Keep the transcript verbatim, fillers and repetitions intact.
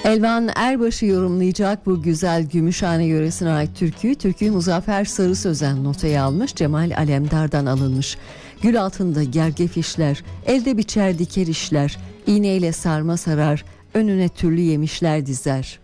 Elvan Erbaşı yorumlayacak bu güzel Gümüşhane yöresine ait türküyü. Türküyü Muzaffer Sarı Sözen notaya almış, Cemal Alemdar'dan alınmış. Gül altında gergef işler, elde biçer diker işler, iğneyle sarma sarar, önüne türlü yemişler dizer.